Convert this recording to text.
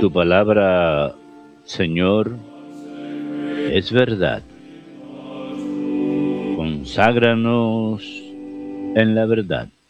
Tu palabra, Señor, es verdad. Conságranos en la verdad.